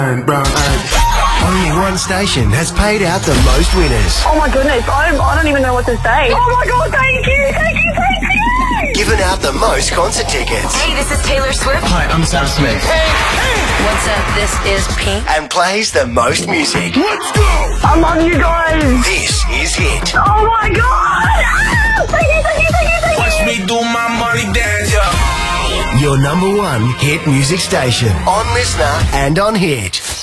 Brown eyes. Only one station has paid out the most winners. Oh my goodness, I don't even know what to say. Oh my god, thank you, thank you, thank you! Given out the most concert tickets. Hey, this is Taylor Swift. Hi, I'm Sam Smith. What's up? This is Pink. And plays the most music. Let's go! I love you guys! This is Hit. Oh my god! Ah, thank you, thank you, thank you, thank you! Watch me do my money dance. Your #1 hit music station. On Listener and on Hit.